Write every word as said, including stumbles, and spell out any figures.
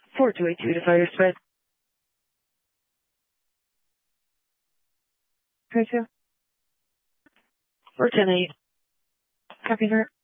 four two eight two to fire spread. Tracer. four ten eight. Copy, sir.